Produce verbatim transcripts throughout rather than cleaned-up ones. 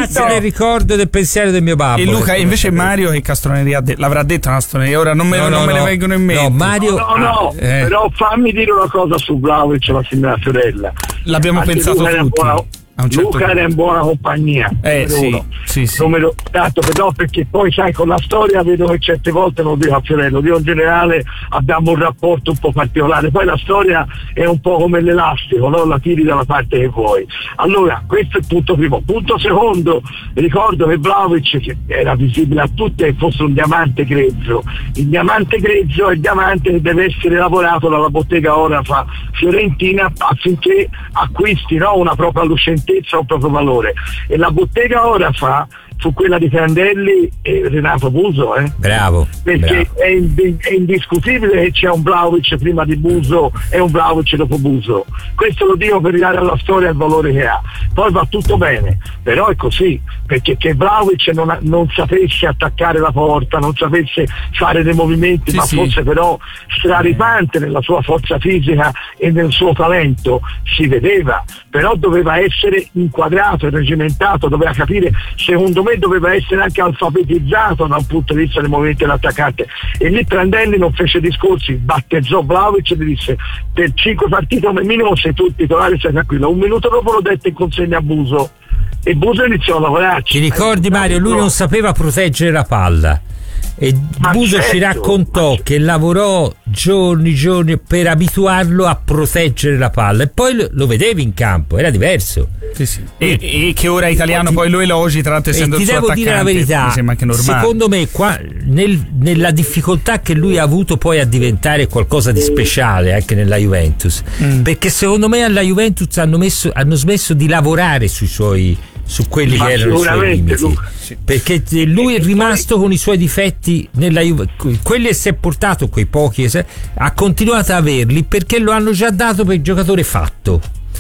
grazie del ricordo del pensiero del mio babbo. E Luca, invece Mario che castroneria de- l'avrà detto una castroneria, ora non me, no, non no, me no. ne vengono in mente. No, Mario, no, no, eh. però fammi dire una cosa su Vlahovic e la signora Fiorella. L'abbiamo Anche pensato Luca tutti. Buona, a un certo Luca punto. era in buona compagnia. Eh sì, uno. sì, sì. Numero, tanto però perché poi sai con la storia vedo che certe volte non dico a Fiorello, dico in generale abbiamo un rapporto un po' particolare, poi la storia è un po' come l'elastico, no? La tiri dalla parte che vuoi. Allora questo è il punto primo. Punto secondo, ricordo che Vlahovic, che era visibile a tutti, che fosse un diamante grezzo. Il diamante grezzo è il diamante che deve essere lavorato dalla bottega Orafa Fiorentina affinché acquisti, no, una propria lucentezza, un proprio valore, e la bottega Orafa fu quella di Prandelli e Renato Buso, eh? Bravo. Perché bravo. È, ind- è indiscutibile che c'è un Vlahovic prima di Buso e un Vlahovic dopo Buso. Questo lo dico per ridare alla storia il valore che ha. Poi va tutto bene, però è così, perché che Vlahovic non, ha- non sapesse attaccare la porta, non sapesse fare dei movimenti, sì, ma sì. fosse però straripante nella sua forza fisica e nel suo talento, si vedeva, però doveva essere inquadrato e regimentato, doveva capire, secondo me doveva essere anche alfabetizzato da un punto di vista dei movimenti dell'attaccante, e lì Prandelli non fece discorsi, battezzò Vlahovic e gli disse per cinque partite come minimo sei tu titolare, sei tranquillo. Un minuto dopo lo dette in consegna a Buso e Buso iniziò a lavorarci. Ti ricordi, Mario, lui non sapeva proteggere la palla e Ma Buso certo, ci raccontò ma che lavorò giorni giorni per abituarlo a proteggere la palla, e poi lo, lo vedevi in campo, era diverso. Sì, sì. E, e che ora italiano poi lo elogi, tra l'altro essendo E ti il suo devo attaccante, dire la verità, mi sembra anche normale. secondo me qua, nel, nella difficoltà che lui ha avuto poi a diventare qualcosa di speciale anche nella Juventus, mm. perché secondo me alla Juventus hanno, messo, hanno smesso di lavorare sui suoi, su quelli Ma che erano i suoi limiti, Luca, sì. perché lui è rimasto con i suoi difetti nella Juventus, quelli che si è portato, quei pochi ha continuato ad averli perché lo hanno già dato per giocatore fatto,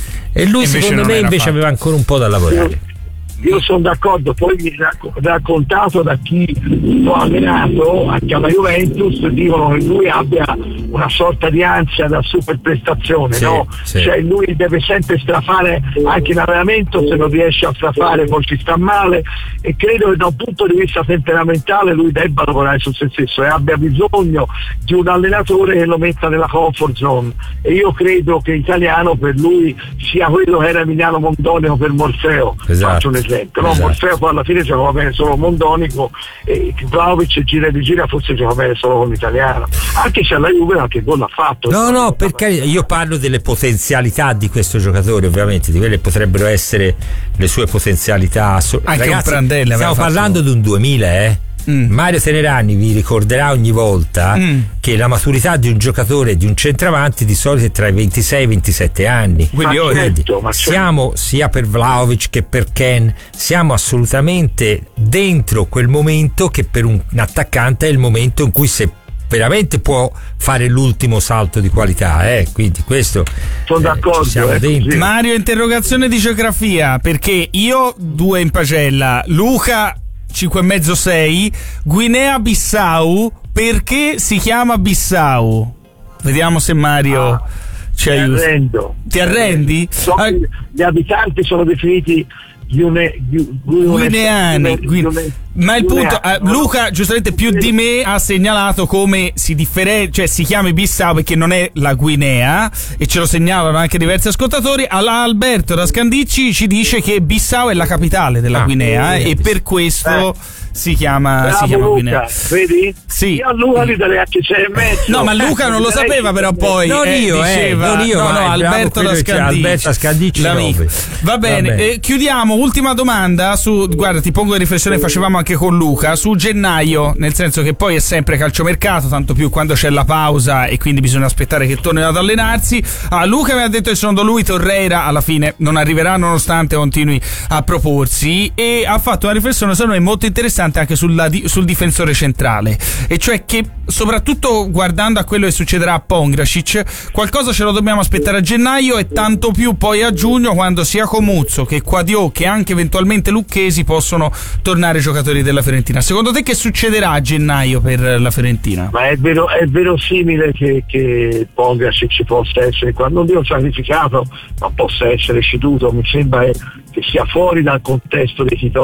e lui invece secondo me invece fatto. aveva ancora un po' da lavorare. Io sono d'accordo, poi mi racc- raccontato da chi lo ha allenato anche alla Juventus, dicono che lui abbia una sorta di ansia da super prestazione, sì, no? Sì. Cioè lui deve sempre strafare anche in allenamento, se non riesce a strafare poi ci sta male, e credo che da un punto di vista temperamentale lui debba lavorare su se stesso e abbia bisogno di un allenatore che lo metta nella comfort zone, e io credo che Italiano per lui sia quello che era Emiliano Mondonico per Morfeo. Esatto. Faccio un esempio. No, esatto. Morfeo poi alla fine giocava bene solo Mondonico, e Vlahovic gira e rigira forse gioca bene solo con l'italiano, anche se alla Juve anche gol l'ha fatto. No, no, perché io parlo delle potenzialità di questo giocatore, ovviamente, di quelle potrebbero essere le sue potenzialità. Anche Ragazzi, un Prandelli stiamo parlando fatto... di un duemila, eh? Mm. Mario Tenerani vi ricorderà ogni volta mm. che la maturità di un giocatore, di un centravanti, di solito è tra i ventisei e i ventisette anni. Quindi ma certo, ma siamo sia per Vlahovic che per Ken, siamo assolutamente dentro quel momento che per un attaccante è il momento in cui se veramente può fare l'ultimo salto di qualità, eh? Quindi questo sono eh, d'accordo, siamo eh, dentro. Mario, interrogazione di geografia, perché io due in pagella, Luca cinque e mezzo sei, Guinea Bissau, perché si chiama Bissau? Vediamo se Mario ah, ci mi aiuta. arrendo. Ti arrendi? So, ah. Gli abitanti sono definiti Guine, gu, guineani, guine, ma il punto, eh, Luca giustamente più di me ha segnalato come si differenzia, cioè si chiama Bissau perché non è la Guinea, e ce lo segnalano anche diversi ascoltatori. Alberto da Scandicci ci dice che Bissau è la capitale della ah, Guinea, eh, e per questo eh. si chiama, Bravo, si chiama Luca, Guinea. Vedi? Sì. Io a Luca gli darei anche sei e mezzo. No, ma Luca non lo sapeva, però poi non eh, io, diceva, eh, non io, no, no, vai, Alberto da Scandicci, Alberto da Scandicci Va bene, Va bene. Eh, chiudiamo, ultima domanda su, guarda, ti pongo le riflessioni che facevamo anche con Luca su gennaio, nel senso che poi è sempre calciomercato, tanto più quando c'è la pausa e quindi bisogna aspettare che tornino ad allenarsi. Ah, Luca mi ha detto che secondo lui Torreira alla fine non arriverà nonostante continui a proporsi, e ha fatto una riflessione secondo me molto interessante anche sulla, sul difensore centrale, e cioè che soprattutto guardando a quello che succederà a Pongracic qualcosa ce lo dobbiamo aspettare a gennaio, e tanto più poi a giugno, quando sia Comuzzo che Quadio che anche eventualmente Lucchesi possono tornare giocatori della Fiorentina. Secondo te che succederà a gennaio per la Fiorentina? Ma è, vero, è verosimile che, che Pongracic ci possa essere, non dico sacrificato, ma possa essere ceduto. Mi sembra che sia fuori dal contesto dei titoli